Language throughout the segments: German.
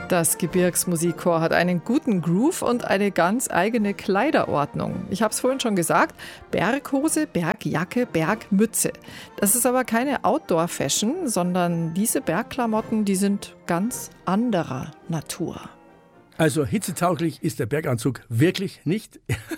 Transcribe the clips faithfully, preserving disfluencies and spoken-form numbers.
Das Gebirgsmusikchor hat einen guten Groove und eine ganz eigene Kleiderordnung. Ich habe es vorhin schon gesagt, Berghose, Bergjacke, Bergmütze. Das ist aber keine Outdoor-Fashion, sondern diese Bergklamotten, die sind ganz anderer Natur. Also hitzetauglich ist der Berganzug wirklich nicht.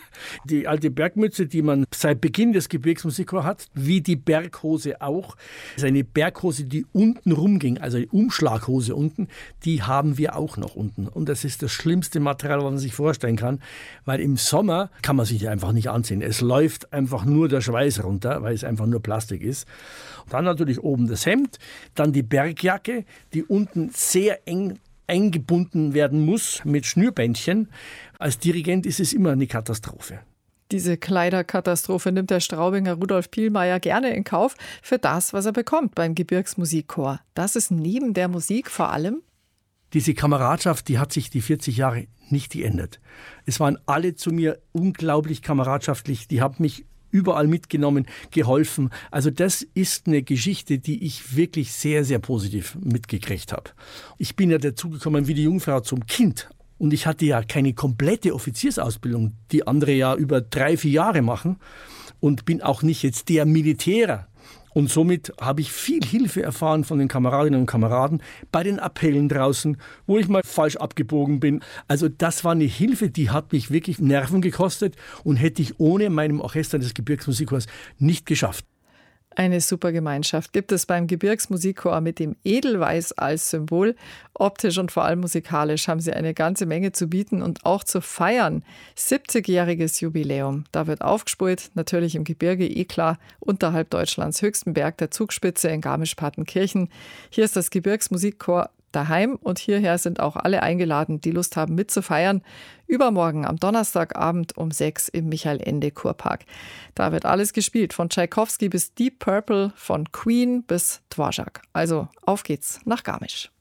Die alte Bergmütze, die man seit Beginn des Gebirgsmusikchors hat, wie die Berghose auch, ist eine Berghose, die unten rumging, also die Umschlaghose unten, die haben wir auch noch unten. Und das ist das schlimmste Material, was man sich vorstellen kann, weil im Sommer kann man sich die einfach nicht anziehen. Es läuft einfach nur der Schweiß runter, weil es einfach nur Plastik ist. Und dann natürlich oben das Hemd, dann die Bergjacke, die unten sehr eng eingebunden werden muss mit Schnürbändchen. Als Dirigent ist es immer eine Katastrophe. Diese Kleiderkatastrophe nimmt der Straubinger Rudolf Pielmeier gerne in Kauf für das, was er bekommt beim Gebirgsmusikchor. Das ist neben der Musik vor allem diese Kameradschaft, die hat sich die vierzig Jahre nicht geändert. Es waren alle zu mir unglaublich kameradschaftlich. Die haben mich überall mitgenommen, geholfen. Also das ist eine Geschichte, die ich wirklich sehr, sehr positiv mitgekriegt habe. Ich bin ja dazugekommen wie die Jungfrau zum Kind. Und ich hatte ja keine komplette Offiziersausbildung, die andere ja über drei, vier Jahre machen. Und bin auch nicht jetzt der Militär. Und somit habe ich viel Hilfe erfahren von den Kameradinnen und Kameraden bei den Appellen draußen, wo ich mal falsch abgebogen bin. Also das war eine Hilfe, die hat mich wirklich Nerven gekostet und hätte ich ohne meinem Orchester des Gebirgsmusikchors nicht geschafft. Eine super Gemeinschaft gibt es beim Gebirgsmusikchor mit dem Edelweiß als Symbol. Optisch und vor allem musikalisch haben sie eine ganze Menge zu bieten und auch zu feiern. siebzigjähriges Jubiläum. Da wird aufgespult, natürlich im Gebirge, eh klar, unterhalb Deutschlands höchsten Berg der Zugspitze in Garmisch-Partenkirchen. Hier ist das Gebirgsmusikchor daheim und hierher sind auch alle eingeladen, die Lust haben mitzufeiern. Übermorgen am Donnerstagabend um sechs im Michael-Ende-Kurpark. Da wird alles gespielt, von Tschaikowski bis Deep Purple, von Queen bis Dvorak. Also auf geht's nach Garmisch.